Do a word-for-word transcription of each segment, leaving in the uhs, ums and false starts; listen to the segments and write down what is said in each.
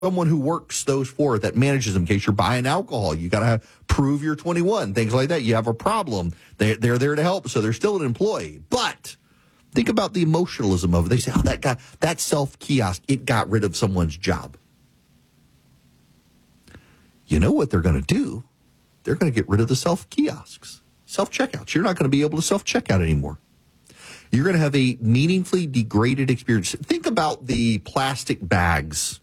someone who works those for that manages them. In case you're buying alcohol, you got to prove you're twenty-one, things like that. You have a problem. They, they're there to help, so they're still an employee. But think about the emotionalism of it. They say, oh, that guy, that self-kiosk, it got rid of someone's job. You know what they're going to do? They're going to get rid of the self-kiosks, self-checkouts. You're not going to be able to self-checkout anymore. You're going to have a meaningfully degraded experience. Think about the plastic bags.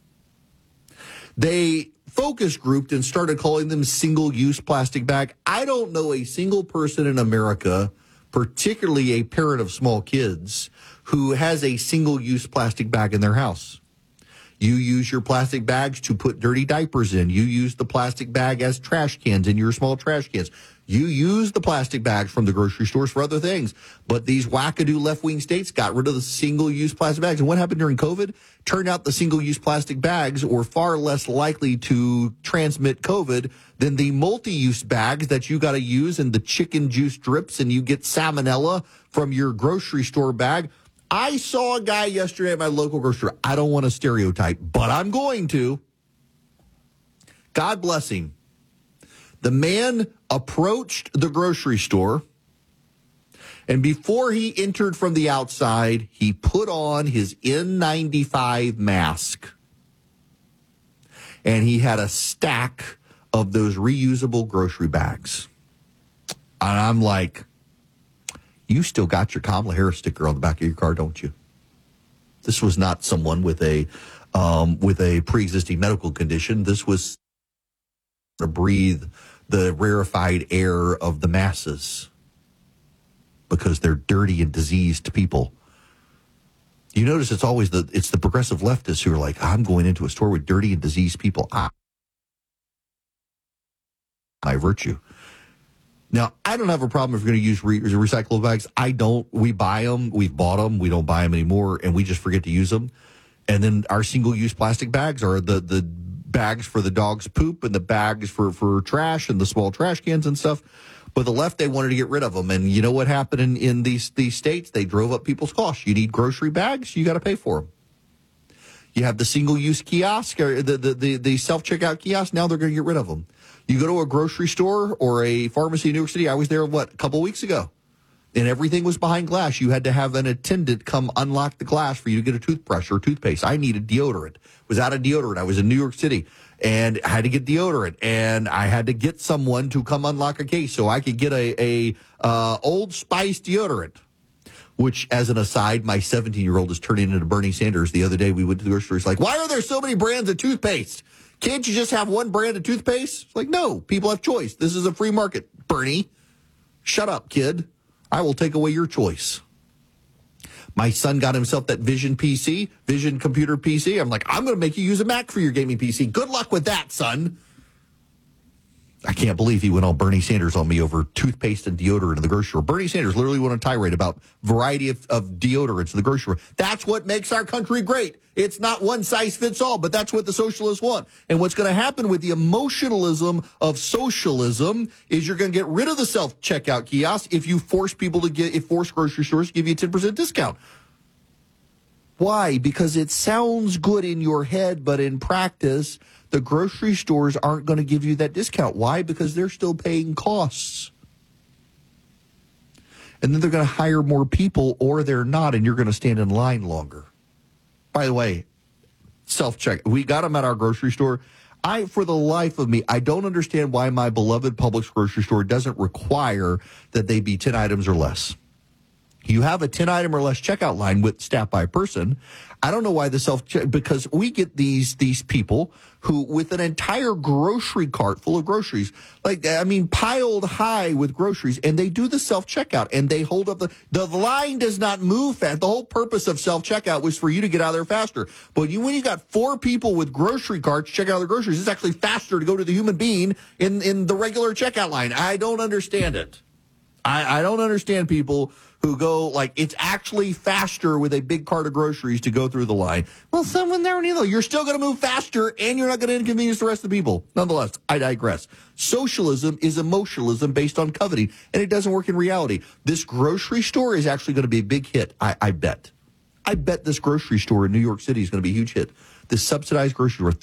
They focus grouped and started calling them single-use plastic bag. I don't know a single person in America, particularly a parent of small kids, who has a single-use plastic bag in their house. You use your plastic bags to put dirty diapers in. You use the plastic bag as trash cans in your small trash cans. You use the plastic bags from the grocery stores for other things. But these wackadoo left-wing states got rid of the single-use plastic bags. And what happened during COVID? Turned out the single-use plastic bags were far less likely to transmit COVID than the multi-use bags that you got to use and the chicken juice drips, and you get salmonella from your grocery store bag. I saw a guy yesterday at my local grocery store. I don't want to stereotype, but I'm going to. God bless him. The man approached the grocery store, and before he entered from the outside, he put on his N ninety-five mask, and he had a stack of those reusable grocery bags. And I'm like, you still got your Kamala Harris sticker on the back of your car, don't you? This was not someone with a um, with a pre-existing medical condition. This was to breathe the rarefied air of the masses because they're dirty and diseased people. You notice it's always the it's the progressive leftists who are like, I'm going into a store with dirty and diseased people. I, my virtue. Now, I don't have a problem if you're going to use re- recyclable bags. I don't. We buy them. We've bought them. We don't buy them anymore, and we just forget to use them. And then our single-use plastic bags are the the bags for the dog's poop and the bags for, for trash and the small trash cans and stuff. But the left, they wanted to get rid of them. And you know what happened in, in these, these states? They drove up people's costs. You need grocery bags, you got to pay for them. You have the single-use kiosk, or the, the, the, the self-checkout kiosk. Now they're going to get rid of them. You go to a grocery store or a pharmacy in New York City. I was there, what, a couple weeks ago. And everything was behind glass. You had to have an attendant come unlock the glass for you to get a toothbrush or toothpaste. I needed deodorant. Was out of deodorant. I was in New York City and I had to get deodorant. And I had to get someone to come unlock a case so I could get a, a uh, Old Spice deodorant. Which, as an aside, my seventeen-year-old is turning into Bernie Sanders. The other day we went to the grocery store. He's like, why are there so many brands of toothpaste? Can't you just have one brand of toothpaste? It's like, no, people have choice. This is a free market. Bernie, shut up, kid. I will take away your choice. My son got himself that Vision P C, Vision computer P C. I'm like, I'm going to make you use a Mac for your gaming P C. Good luck with that, son. I can't believe he went all Bernie Sanders on me over toothpaste and deodorant in the grocery store. Bernie Sanders literally went on a tirade about variety of, of deodorants in the grocery store. That's what makes our country great. It's not one size fits all, but that's what the socialists want. And what's going to happen with the emotionalism of socialism is you're going to get rid of the self-checkout kiosk if you force people to get, if force grocery stores to give you a ten percent discount. Why? Because it sounds good in your head, but in practice, the grocery stores aren't going to give you that discount. Why? Because they're still paying costs. And then they're going to hire more people, or they're not, and you're going to stand in line longer. By the way, self-check. We got them at our grocery store. I, for the life of me, I don't understand why my beloved Publix grocery store doesn't require that they be ten items or less. You have a ten-item or less checkout line with staffed by a person. I don't know why the self-check, because we get these these people who, with an entire grocery cart full of groceries, like, I mean, piled high with groceries, and they do the self-checkout, and they hold up the, the line does not move fast. The whole purpose of self-checkout was for you to get out of there faster. But you, when you got four people with grocery carts checking out their groceries, it's actually faster to go to the human being in, in the regular checkout line. I don't understand it. I, I don't understand people who go, like, it's actually faster with a big cart of groceries to go through the line. Well, someone there, you're still going to move faster, and you're not going to inconvenience the rest of the people. Nonetheless, I digress. Socialism is emotionalism based on coveting, and it doesn't work in reality. This grocery store is actually going to be a big hit, I, I bet. I bet this grocery store in New York City is going to be a huge hit. the subsidized groceries were